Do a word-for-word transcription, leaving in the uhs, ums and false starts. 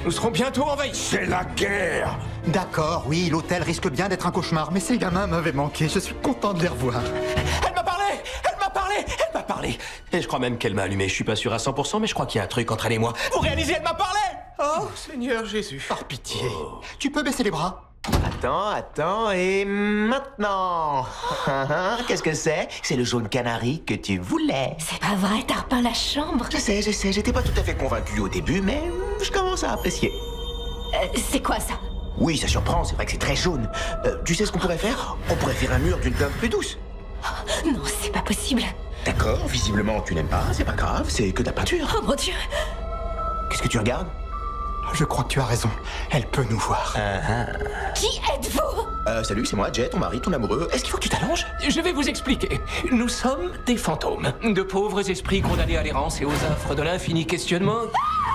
Nous serons bientôt envahis. C'est la guerre. D'accord, oui, l'hôtel risque bien d'être un cauchemar, mais ces gamins m'avaient manqué, je suis content de les revoir. Elle m'a parlé. Elle m'a parlé. Elle m'a parlé. Et je crois même qu'elle m'a allumé. Je suis pas sûr à cent pour cent, mais je crois qu'il y a un truc entre elle et moi. Vous réalisez, elle m'a parlé. Oh, Seigneur Jésus. Par pitié. Tu peux baisser les bras? Attends, attends, et maintenant? Qu'est-ce que c'est? C'est le jaune canari que tu voulais. C'est pas vrai, t'as repeint la chambre. Je sais, je sais, j'étais pas tout à fait convaincu au début, mais je commence à apprécier. Euh, c'est quoi ça? Oui, ça surprend, c'est vrai que c'est très jaune. Euh, tu sais ce qu'on pourrait faire? On pourrait faire un mur d'une teinte plus douce. Oh, non, c'est pas possible. D'accord, visiblement tu n'aimes pas, c'est pas grave, c'est que de la peinture. Oh mon Dieu. Qu'est-ce que tu regardes? Je crois que tu as raison, elle peut nous voir. Qui êtes-vous? Euh, salut, c'est moi, Jet, ton mari, ton amoureux. Est-ce qu'il faut que tu t'allonges? Je vais vous expliquer. Nous sommes des fantômes, de pauvres esprits condamnés à l'errance et aux affres de l'infini questionnement.